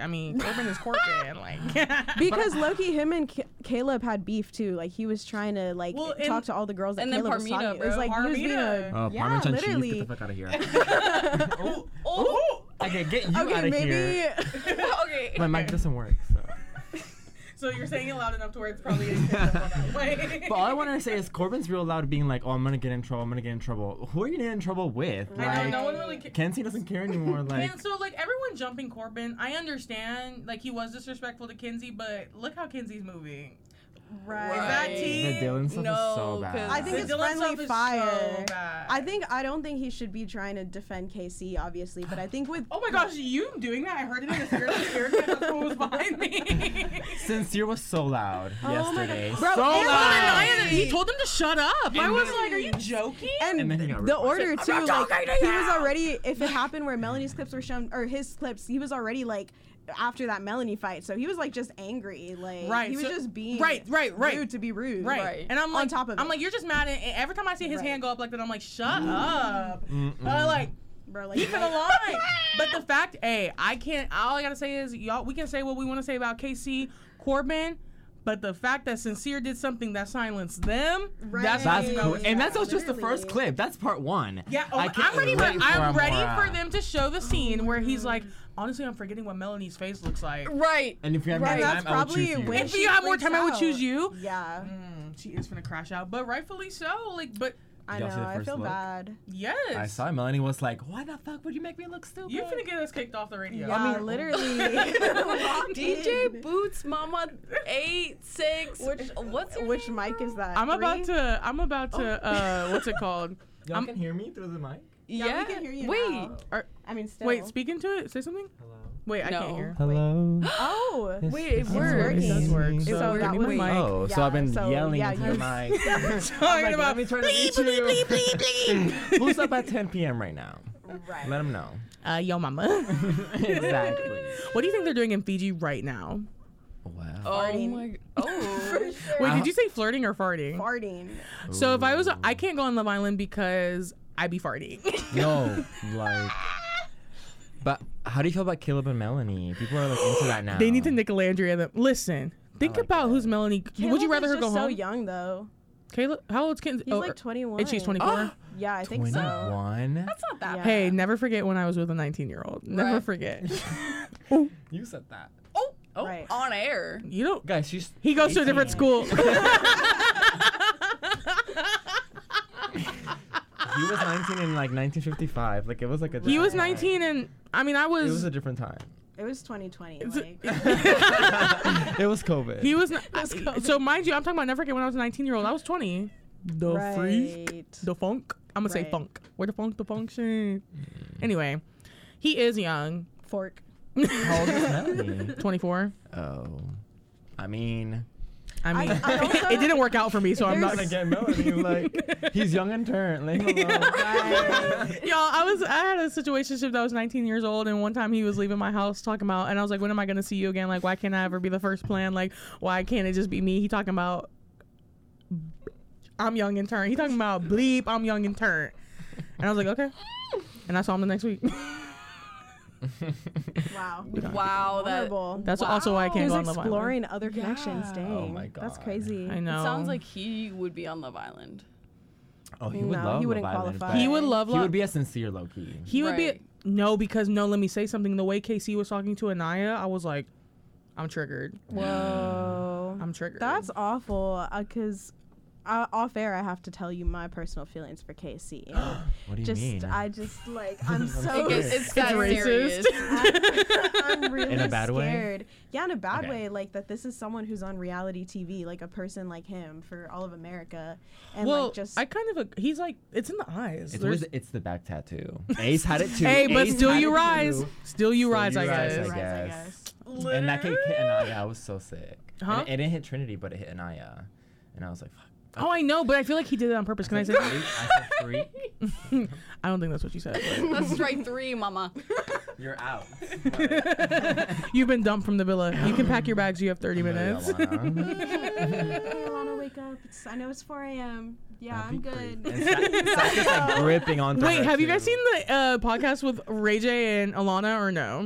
I mean, Corbin is Corbin. Like, because Loki, him and Caleb had beef too. Like he was trying to talk to all the girls that and then Caleb was talking. Parmina, It was like he was being Parmina. yeah, literally. Get the fuck out of here. Okay, get you out of here. Okay. My mic doesn't work, so. So you're saying it loud enough to where it's probably in that way. But all I want to say is Corbin's real loud being like, oh, I'm going to get in trouble. I'm going to get in trouble. Who are you getting in trouble with? I know, no one really cares. Kenzie doesn't care anymore. Like, And so, like, everyone jumping Corbin, I understand, like, he was disrespectful to Kenzie, but look how Kenzie's moving. Right. Is that tea? the Dylan stuff No, is so bad. I think The it's Dylan friendly stuff is fire. so bad. I don't think he should be trying to defend KC, obviously, but I think with Oh my gosh, you doing that? I heard it in the spirit. The spirit that's what was behind me. Sincere was so loud yesterday. Bro, so and loud. He told him to shut up. I was like, are you joking? and then he got the ripped. order too, not like talking to he you. was already. If it happened where Melanie's clips were shown, or his clips, he was already like after that Melanie fight, so he was like just angry, like Right, he was so- just being right. rude to be rude, Right. And I'm like, on top of it. I'm like, you're just mad. And every time I see his Right. hand go up like that, I'm like, shut up. Like, bro, like keep it alive. But the fact, I can't. All I gotta say is, y'all, we can say what we want to say about KC, Corbin, but the fact that Sincere did something that silenced them, that's That's Yeah, cool. yeah, And that's just the literally. first clip. That's part one. Yeah, I can't I'm ready. wait I'm for ready more. for them to show the scene where he's like, honestly, I'm forgetting what Melanie's face looks like. Right. And if you have Right, more that's time, I would probably choose you. when If she you have more freaks time, I would out. choose you. Yeah, She is finna crash out, but rightfully so. Like, but I Y'all know. see the I first feel look? bad. yes, I saw Melanie was like, why the fuck would you make me look stupid? you finna get us kicked off the radio. Yeah, literally. DJ Boots Mama 86. What's your Which name, mic bro? is that? I'm about Three? to. what's it called? Y'all can hear me through the mic? Yeah, we can hear you Wait. now. I mean, still. Wait, speak into it. Say something. Hello. Wait, I No. can't hear. Hello. Oh, Wait, it It's works. working. It does work. So So that give me was- the mic. Oh, so Yeah, I've been so, yelling yeah, into your you- mic. Talking about let me try to reach you. Who's up at 10 p.m. right now? right. Let them know. Yo, mama. Exactly. What do you think they're doing in Fiji right now? Wow. Oh Farting. my. Oh. Wait, did you say flirting or farting? Farting. So if I was, I can't go on Love Island because I be farting. No, like. But how do you feel about Caleb and Melanie? People are like into that now. They need to Nicolandria them. Listen, think like about that. who's Melanie. Would you Caleb rather is her go just so home? young though. Caleb, how old's Kenzie? He's like 21. And she's 24. Yeah, I think so. 21. That's not that Yeah. Hey, never forget when I was with a 19-year-old. Never Right. forget. You said that. Oh, Right. on air. You don't. Guys, she's. He goes to a 18. different school. He was 19 in like 1955. Like it was like a. He was different 19, and I mean, I time. It was was. a different time. It was 2020. It's- Like, It was COVID. He was. COVID. So mind you, I'm talking about never forget when I was a 19-year-old. I was 20. The freak, right. the funk. I'm gonna say Right. funk. Where the function. Anyway, he is young. Fork. How old is Melanie? 24. Oh, I mean, I mean, I also- it didn't work out for me, so I'm not. There's- get Melanie. Like he's young and turned. Leave him alone. Right. Y'all, I had a situationship that was 19 years old, and one time he was leaving my house talking about, and I was like, when am I gonna see you again? Like, why can't I ever be the first plan? Like, why can't it just be me? He talking about, I'm young and turned. He talking about bleep, I'm young and turned. And I was like, okay. And I saw him the next week. Wow. Wow, that. Vulnerable. That's also why I He can't was go on Love Island. exploring other connections. Dang. Oh my That's God. crazy. I know. It sounds like he would be on Love Island. Oh, he would No, love he wouldn't Love Island, qualify. but He would love He Love. would be a sincere low key. He would Right. be no, because no. Let me say something. The way KC was talking to Anaya, I was like, I'm triggered. Whoa. I'm triggered. That's awful. Because off air, I have to tell you my personal feelings for KC. What do you just, mean? I just like, I'm so. It's that racist. serious. I'm really In a bad way? scared. Yeah, in a bad Okay. way. Like that, this is someone who's on reality TV, like a person like him for all of America, and well, like just. I kind of. He's like, it's in the eyes. There's- It's the back tattoo. Ace had it too. Hey, but Ace still had you it rise. too. Still you Still rise, you I rise, guess. I I guess. And that cake hit Anaya. I was so sick. Huh? And it didn't hit Trinity, but it hit Anaya. And I was like, fuck. Oh, I know, but I feel like he did it on purpose. Can I say? I said three. I don't think that's what you said. but- That's strike 3, mama. You're out. You've been dumped from the villa. You can pack your bags. You have 30 minutes. Hey, Alana, wake up. I know it's 4 a.m. Yeah, I'm good. And Zach is like gripping onto Wait, her, have you too. guys seen the podcast with Ray J and Alana or no?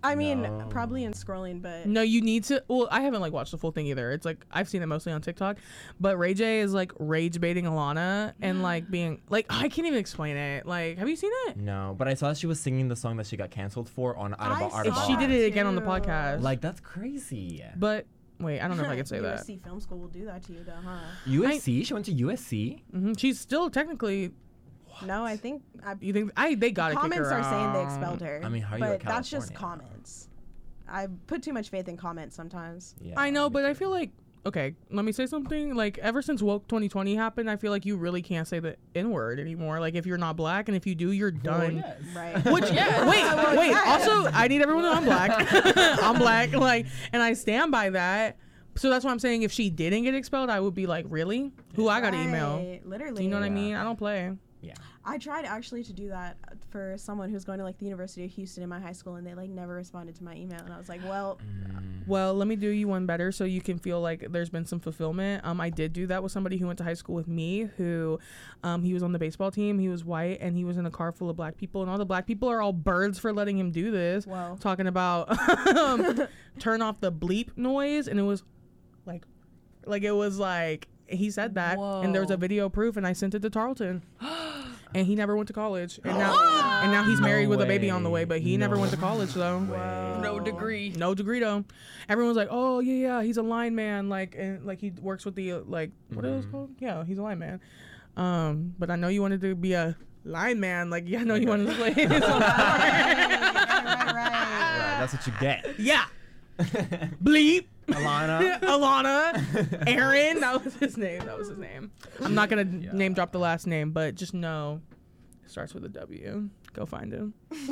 I mean, No. probably in scrolling, but No, you need to. Well, I haven't like watched the full thing either. It's like I've seen it mostly on TikTok, but Ray J is like rage baiting Alana and like being like I can't even explain it. Like, have you seen it? No, but I saw she was singing the song that she got canceled for on Out of I Out saw of She did that it again on the too. podcast. Like that's crazy. But wait, I don't know if I can say that. USC Film School will do that to you, though, huh? USC? She went to USC? She's still technically. No, I think You think they gotta kick comments her are saying they out. expelled her. I mean, how are you but at that's just California? comments. I put too much faith in comments sometimes. Yeah. I know, me but I too. feel like okay. Let me say something. Like ever since woke 2020 happened, I feel like you really can't say the N word anymore. Like if you're not black, and if you do, you're done. Right. Which wait. Also, I need everyone to know I'm black. I'm black. Like, and I stand by that. So that's why I'm saying if she didn't get expelled, I would be like, really? Who I got to email? Right, literally. Do you know what I Yeah. mean? I don't play. Yeah. I tried actually to do that for someone who's going to like the University of Houston in my high school, and they like never responded to my email, and I was like, well, Well, let me do you one better so you can feel like there's been some fulfillment. I did do that with somebody who went to high school with me who he was on the baseball team. He was white and he was in a car full of black people, and all the black people are all birds for letting him do this. Wow. Talking about turn off the bleep noise, and it was like it was like he said that, and there was a Whoa. video proof, and I sent it to Tarleton. And he never went to college, and now he's married No with a baby on the way. way, but he never No went to college though. No degree. No degree though. Everyone's like, oh yeah, he's a lineman, like and like he works with the what is it called? Yeah, he's a lineman. But I know you wanted to be a lineman, like yeah, I know you wanted to play. right. Right, that's what you get. Yeah, bleep. Alana. Alana, Aaron, that was his name. I'm not gonna name drop the last name, but just know it starts with a W. Go find him.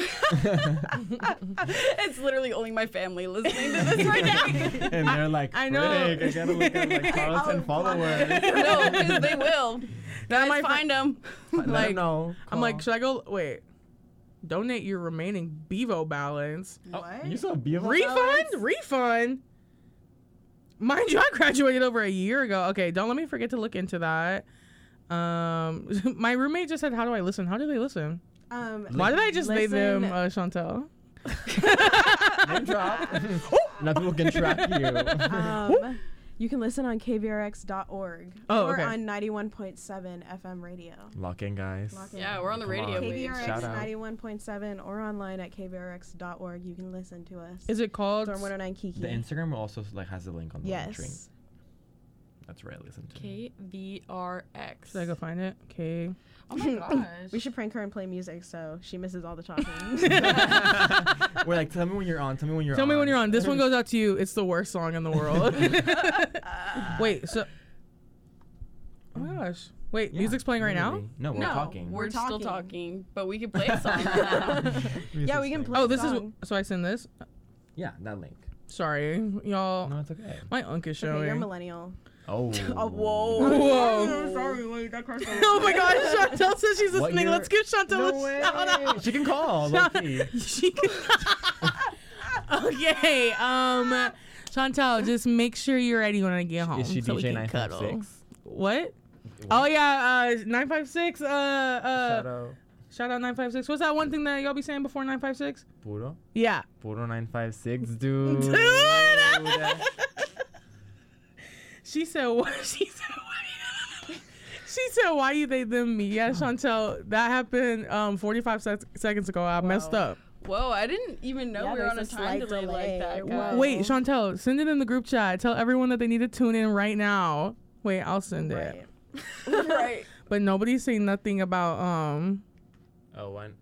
It's literally only my family listening to this right now. And they're like, I know. "Frick, I gotta look at like Tarleton followers. No, because they will. That Guys, might find them. Let like, them know. I'm like, Call. should I go? Wait, donate your remaining Bevo balance. What? You saw Bevo Refund. Mind you, I graduated over a year ago. Okay, don't let me forget to look into that. My roommate just said, "How do I listen? How do they listen? Why did I just name them Chantel?" Name drop. Now people can track you. You can listen on kvrx.org Oh, or okay. on 91.7 FM radio. Lock in, guys. Lock in. Yeah, we're on the Come radio. on. wave. KVRX Shout out. 91.7 or online at kvrx.org. You can listen to us. Is it called? Storm 109 Kiki. The Instagram also like has the link on the link tree. Yes. That's where I listen to. KVRX. Should I go find it? Okay. Oh my gosh. We should prank her and play music so she misses all the talking. We're like, tell me when you're on. Tell me when you're on. Tell me when you're on. This one goes out to you. It's the worst song in the world. Wait, so. Oh my gosh. Wait, Yeah, music's playing right now? literally. No, we're No, talking. We're We're still talking. talking, but we can play a song now. Yeah, we can play Oh, the this is. song. So I send this? Yeah, that link. Sorry, y'all. No, it's okay. My unk is Okay, you're a showing. millennial. Oh. Oh, whoa. Whoa. Sorry, wait, that crossed Oh my gosh, Chantel says she's What listening. year? Let's give Chantel No a way. shout out. She can call. Low-key. She can- okay, Chantel, just make sure you're ready when I get home. Is she so we DJ can cuddle. 956? What? Oh yeah, 956. Shout out. Shout out 956. What's that one thing that y'all be saying before 956? Puro. Yeah. Puro 956, dude. Dude. She said what? She said what? She said why you they them me? Yeah, Chantel, that happened 45 seconds ago. I messed up. Whoa, I didn't even know Yeah, we were on a there's a time slight delay delay. like that. Whoa. guys. Wait, Chantel, send it in the group chat. Tell everyone that they need to tune in right now. Wait, I'll send it. Right. Right. But nobody's saying nothing about Oh, one.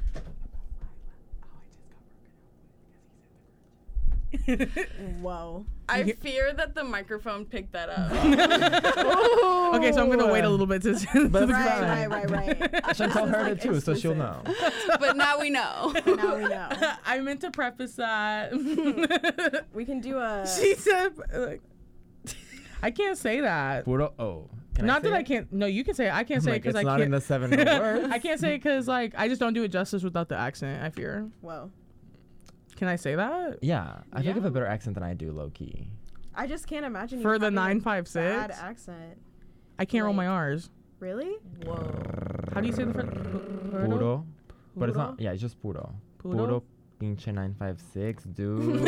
Whoa. I fear that the microphone picked that up. Okay, so I'm gonna wait a little bit to send But to the it's group fine. Right. Chantel heard like it too, so she'll know. But now we know. Now we know. I meant to preface that. We can do a. She said, like, I can't say that. Puro. Oh. Can Not say that I it? can't. No, you can say it. I can't I'm say like, it because it's I not can't. in the 7 words. I can't say it because like I just don't do it justice without the accent. I fear. Whoa. Can I say that Yeah, I think I have Yeah. a better accent than I do, low key. I just can't imagine you for the having a 956? bad accent. I can't roll my R's. Really? How do you say the first? Puro. But it's Puro? not. Yeah, it's just puro. Puro? Puro. Pinche 956, dude.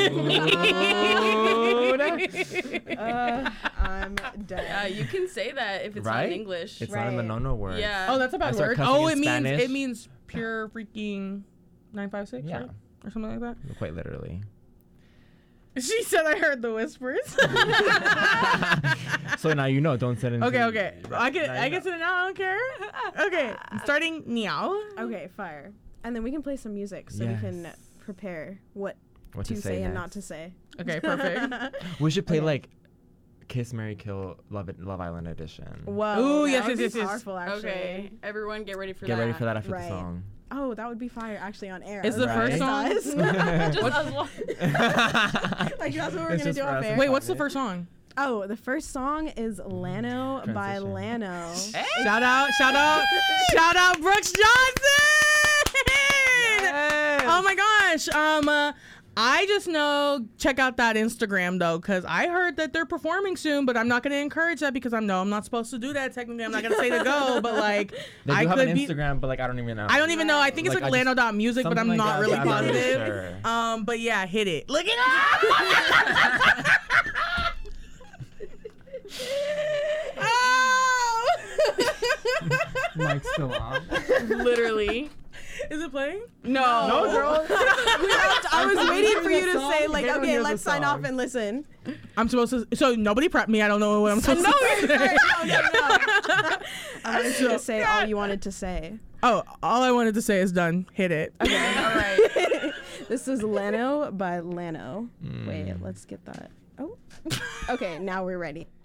I'm dead. You can say that if it's not Right? in English. It's not in the Right. no word. Yeah. Oh, that's a I bad start word. cussing Oh, in it Spanish. means pure freaking 956, Yeah. right? Or something like Quite literally. that. She said I heard the whispers. So now you know. Don't send it. Okay. I Now you get know. to it now. I don't care. Okay, starting now. Okay, fire. And then we can play some music so we can Yes. prepare what What to say and next? not to say. Okay, perfect. We should play Okay. like Kiss, Marry, Kill, Love Island edition. Whoa. Ooh, that yes, would yes, be yes, yes. powerful, actually. Okay, everyone get ready for Get that. ready for that after Right. the song. Oh, that would be fire actually on air. Is I the was first like, song- guys. Just us one. Like, that's what we're It's gonna just do for off us air. to Wait, what's the it. first song? Oh, the first song is Lano by Transition. Lano. Shout out Brooks Johnson! Oh my gosh. I just know, check out that Instagram though, because I heard that they're performing soon, but I'm not going to encourage that because I'm not supposed to do that. Technically, I'm not going to say to go, but like, They do I have could an be. Instagram, but like I don't even know. I don't even know. I think it's Like, like I just- Lano.music, but I'm something like not that, really but I'm not really positive. sure. But yeah, hit it. Look it up! Oh! Mike's still on. Literally. Is it playing? No. No, girl. I was waiting for you to song. say, like, They don't okay, hear the let's sign off song. and listen. I'm supposed to. So nobody prepped me. I don't know what I'm supposed to say. I wanted you to say all you wanted to say. Oh, all I wanted to say is done. Hit it. All right. This is Lano by Lano. Mm. Wait, let's get that. Oh. Okay, now we're ready.